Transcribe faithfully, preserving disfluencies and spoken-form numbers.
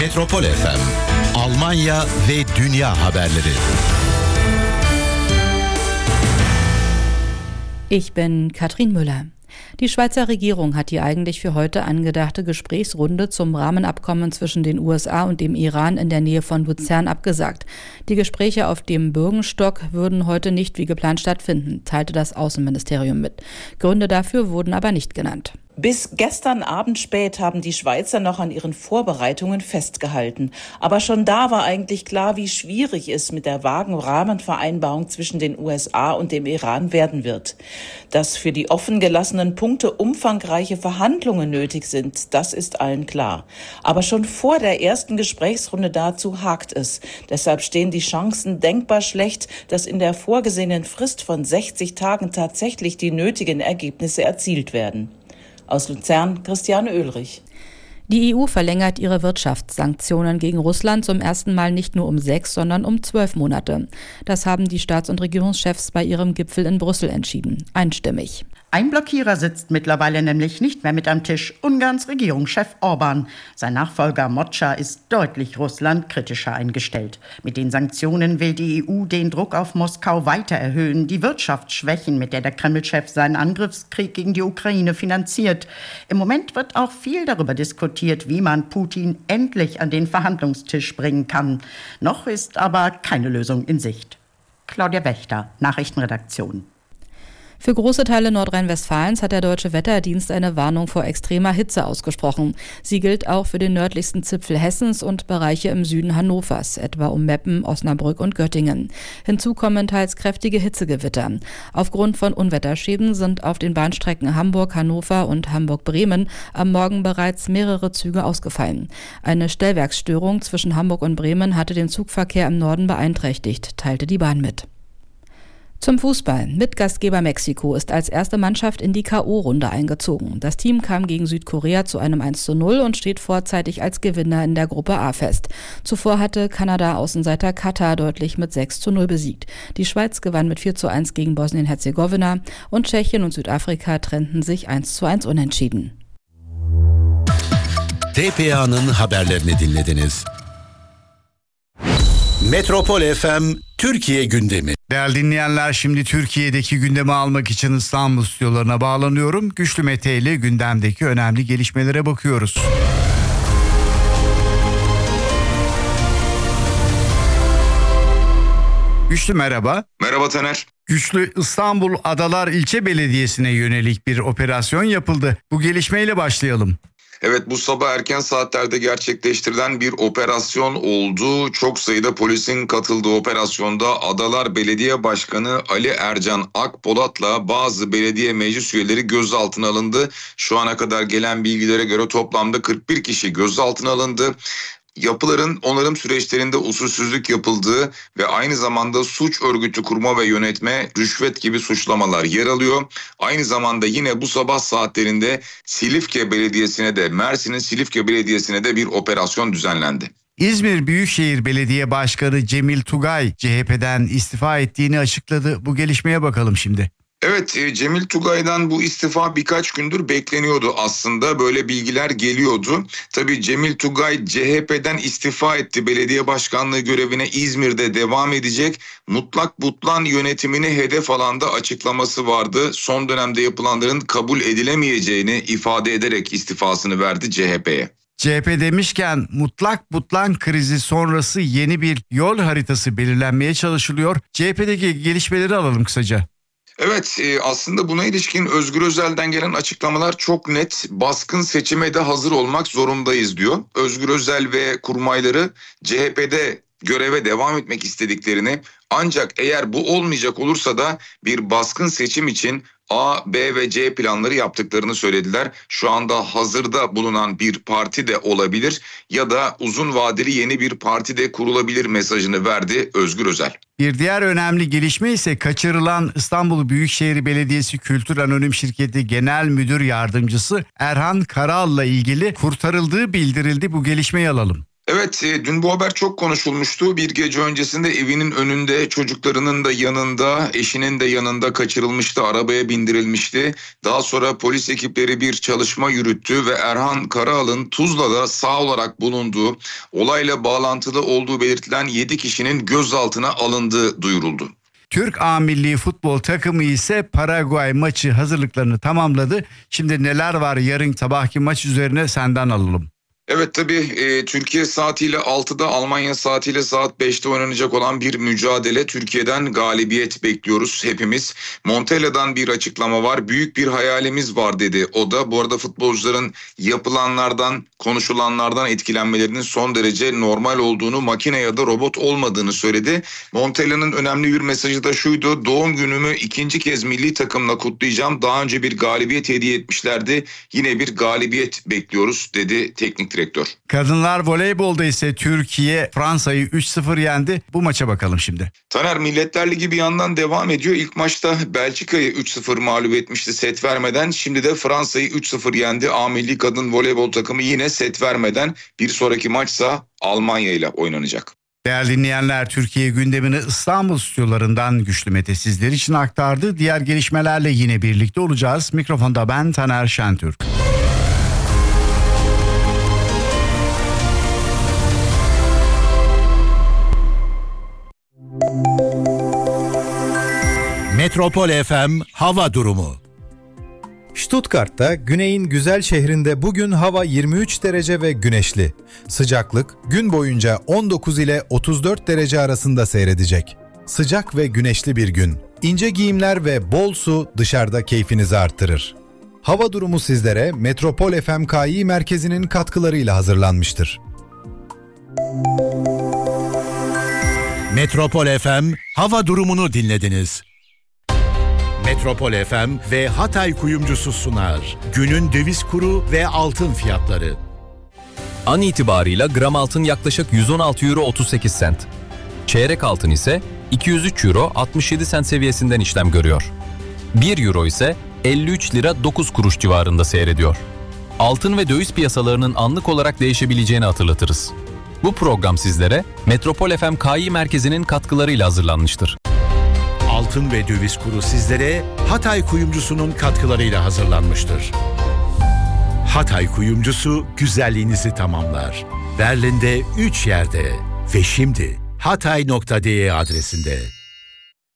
Metropol F M, Almanya ve dünya haberleri. Ich bin Katrin Müller. Die Schweizer Regierung hat die eigentlich für heute angedachte Gesprächsrunde zum Rahmenabkommen zwischen den U S A und dem Iran in der Nähe von Luzern abgesagt. Die Gespräche auf dem Bürgenstock würden heute nicht wie geplant stattfinden, teilte das Außenministerium mit. Gründe dafür wurden aber nicht genannt. Bis gestern Abend spät haben die Schweizer noch an ihren Vorbereitungen festgehalten. Aber schon da war eigentlich klar, wie schwierig es mit der vagen Rahmenvereinbarung zwischen den U S A und dem Iran werden wird. Dass für die offen gelassenen Punkte umfangreiche Verhandlungen nötig sind, das ist allen klar. Aber schon vor der ersten Gesprächsrunde dazu hakt es. Deshalb stehen die Chancen denkbar schlecht, dass in der vorgesehenen Frist von sechzig Tagen tatsächlich die nötigen Ergebnisse erzielt werden. Aus Luzern, Christiane Oehlrich. Die E U verlängert ihre Wirtschaftssanktionen gegen Russland zum ersten Mal nicht nur um sechs, sondern um zwölf Monate. Das haben die Staats- und Regierungschefs bei ihrem Gipfel in Brüssel entschieden. Einstimmig. Ein Blockierer sitzt mittlerweile nämlich nicht mehr mit am Tisch, Ungarns Regierungschef Orbán. Sein Nachfolger Mocsa ist deutlich russlandkritischer eingestellt. Mit den Sanktionen will die E U den Druck auf Moskau weiter erhöhen, die Wirtschaft schwächen, mit der der Kreml-Chef seinen Angriffskrieg gegen die Ukraine finanziert. Im Moment wird auch viel darüber diskutiert, wie man Putin endlich an den Verhandlungstisch bringen kann. Noch ist aber keine Lösung in Sicht. Claudia Wächter, Nachrichtenredaktion. Für große Teile Nordrhein-Westfalens hat der Deutsche Wetterdienst eine Warnung vor extremer Hitze ausgesprochen. Sie gilt auch für den nördlichsten Zipfel Hessens und Bereiche im Süden Hannovers, etwa um Meppen, Osnabrück und Göttingen. Hinzu kommen teils kräftige Hitzegewitter. Aufgrund von Unwetterschäden sind auf den Bahnstrecken Hamburg-Hannover und Hamburg-Bremen am Morgen bereits mehrere Züge ausgefallen. Eine Stellwerksstörung zwischen Hamburg und Bremen hatte den Zugverkehr im Norden beeinträchtigt, teilte die Bahn mit. Zum Fußball. Mitgastgeber Mexiko ist als erste Mannschaft in die K O-Runde eingezogen. Das Team kam gegen Südkorea zu einem eins zu null und steht vorzeitig als Gewinner in der Gruppe A fest. Zuvor hatte Kanada-Außenseiter Katar deutlich mit sechs zu null besiegt. Die Schweiz gewann mit vier zu eins gegen Bosnien-Herzegowina und Tschechien und Südafrika trennten sich eins zu eins unentschieden. T P A'nın haberlerini dinlediniz. Metropol F M Türkiye gündemi. Değerli dinleyenler, şimdi Türkiye'deki gündemi almak için İstanbul stüdyolarına bağlanıyorum. Güçlü Mete ile gündemdeki önemli gelişmelere bakıyoruz. Güçlü merhaba. Merhaba Taner. Güçlü, İstanbul Adalar İlçe Belediyesi'ne yönelik bir operasyon yapıldı. Bu gelişmeyle başlayalım. Evet, bu sabah erken saatlerde gerçekleştirilen bir operasyon oldu. Çok sayıda polisin katıldığı operasyonda Adalar Belediye Başkanı Ali Ercan Akpolat'la bazı belediye meclis üyeleri gözaltına alındı. Şu ana kadar gelen bilgilere göre toplamda kırk bir kişi gözaltına alındı. Yapıların onarım süreçlerinde usulsüzlük yapıldığı ve aynı zamanda suç örgütü kurma ve yönetme, rüşvet gibi suçlamalar yer alıyor. Aynı zamanda yine bu sabah saatlerinde Silifke Belediyesi'ne de, Mersin'in Silifke Belediyesi'ne de bir operasyon düzenlendi. İzmir Büyükşehir Belediye Başkanı Cemil Tugay C H P'den istifa ettiğini açıkladı. Bu gelişmeye bakalım şimdi. Evet, Cemil Tugay'dan bu istifa birkaç gündür bekleniyordu aslında. Böyle bilgiler geliyordu. Tabii Cemil Tugay C H P'den istifa etti. Belediye başkanlığı görevine İzmir'de devam edecek. Mutlak Butlan yönetimini hedef alan da açıklaması vardı. Son dönemde yapılanların kabul edilemeyeceğini ifade ederek istifasını verdi C H P'ye. C H P demişken mutlak butlan krizi sonrası yeni bir yol haritası belirlenmeye çalışılıyor. C H P'deki gelişmeleri alalım kısaca. Evet, aslında buna ilişkin Özgür Özel'den gelen açıklamalar çok net. Baskın seçime de hazır olmak zorundayız diyor. Özgür Özel ve kurmayları C H P'de göreve devam etmek istediklerini, ancak eğer bu olmayacak olursa da bir baskın seçim için A, B ve C planları yaptıklarını söylediler. Şu anda hazırda bulunan bir parti de olabilir ya da uzun vadeli yeni bir parti de kurulabilir mesajını verdi Özgür Özel. Bir diğer önemli gelişme ise kaçırılan İstanbul Büyükşehir Belediyesi Kültür Anonim Şirketi Genel Müdür Yardımcısı Erhan Karal'la ilgili kurtarıldığı bildirildi. Bu gelişmeyi alalım. Evet, dün bu haber çok konuşulmuştu. Bir gece öncesinde evinin önünde, çocuklarının da yanında, eşinin de yanında kaçırılmıştı, arabaya bindirilmişti. Daha sonra polis ekipleri bir çalışma yürüttü ve Erhan Karaal'ın Tuzla'da sağ olarak bulunduğu, olayla bağlantılı olduğu belirtilen yedi kişinin gözaltına alındığı duyuruldu. Türk A Milli Futbol takımı ise Paraguay maçı hazırlıklarını tamamladı. Şimdi neler var yarın sabahki maç üzerine senden alalım. Evet tabii e, Türkiye saatiyle altıda, Almanya saatiyle saat beşte oynanacak olan bir mücadele. Türkiye'den galibiyet bekliyoruz hepimiz. Montella'dan bir açıklama var. Büyük bir hayalimiz var dedi. O da bu arada futbolcuların yapılanlardan, konuşulanlardan etkilenmelerinin son derece normal olduğunu, makine ya da robot olmadığını söyledi. Montella'nın önemli bir mesajı da şuydu: doğum günümü ikinci kez milli takımla kutlayacağım. Daha önce bir galibiyet hediye etmişlerdi. Yine bir galibiyet bekliyoruz dedi teknik direktör. Kadınlar voleybolda ise Türkiye Fransa'yı üç sıfır yendi. Bu maça bakalım şimdi. Taner, Milletler Ligi bir yandan devam ediyor. İlk maçta Belçika'yı üç sıfır mağlup etmişti set vermeden. Şimdi de Fransa'yı üç sıfır yendi. A Milli Kadın Voleybol takımı yine set vermeden. Bir sonraki maçsa Almanya ile oynanacak. Değerli dinleyenler, Türkiye gündemini İstanbul stüdyolarından Güçlü Mete sizler için aktardı. Diğer gelişmelerle yine birlikte olacağız. Mikrofonda ben Taner Şentürk. Metropol F M hava durumu. Stuttgart'ta güneyin güzel şehrinde bugün hava yirmi üç derece ve güneşli. Sıcaklık gün boyunca on dokuz ile otuz dört derece arasında seyredecek. Sıcak ve güneşli bir gün. İnce giyimler ve bol su dışarıda keyfinizi artırır. Hava durumu sizlere Metropol F M K İ merkezinin katkılarıyla hazırlanmıştır. Metropol F M hava durumunu dinlediniz. Metropol F M ve Hatay Kuyumcusu sunar. Günün döviz kuru ve altın fiyatları. An itibarıyla gram altın yaklaşık yüz on altı euro otuz sekiz sent. Çeyrek altın ise iki yüz üç euro altmış yedi sent seviyesinden işlem görüyor. bir euro ise elli üç lira dokuz kuruş civarında seyrediyor. Altın ve döviz piyasalarının anlık olarak değişebileceğini hatırlatırız. Bu program sizlere Metropol F M K İ merkezinin katkılarıyla hazırlanmıştır. Altın ve döviz kuru sizlere Hatay Kuyumcusu'nun katkılarıyla hazırlanmıştır. Hatay Kuyumcusu güzelliğinizi tamamlar. Berlin'de üç yerde ve şimdi hatay nokta de adresinde.